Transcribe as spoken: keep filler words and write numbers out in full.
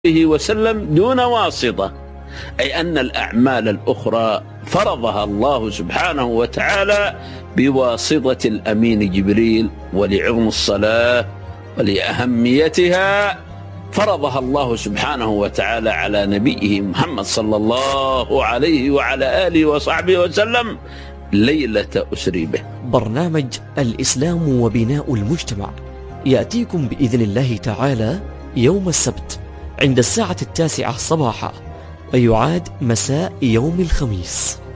وسلم دون واسطة، أي أن الأعمال الأخرى فرضها الله سبحانه وتعالى بواسطة الأمين جبريل، ولعظم الصلاة ولأهميتها فرضها الله سبحانه وتعالى على نبيه محمد صلى الله عليه وعلى آله وصحبه وسلم ليلة أسري به. برنامج الإسلام وبناء المجتمع يأتيكم بإذن الله تعالى يوم السبت عند الساعة التاسعة صباحا، ويعاد مساء يوم الخميس.